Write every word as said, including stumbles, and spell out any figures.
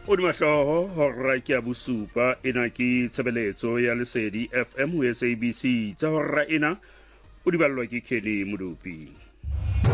O di mahloho hora ke a bosupa ena ke tshebeletso ya Lesedi F M ho S A B C tsa hora ena o di ballwa ke Kenny Modupi.